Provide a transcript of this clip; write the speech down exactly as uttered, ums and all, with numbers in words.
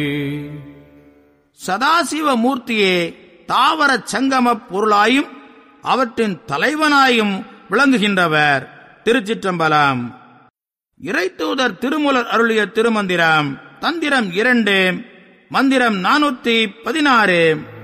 சதாசிவ மூர்த்தியே தாவர சங்கம பொருளாயும் அவற்றின் தலைவனாயும் விளங்குகின்றவர். திருச்சிற்றம்பலம். இறைத்தூதர் திருமூலர் அருளிய திருமந்திரம். தந்திரம் இரண்டு, மந்திரம் நானூத்தி பதினாறு.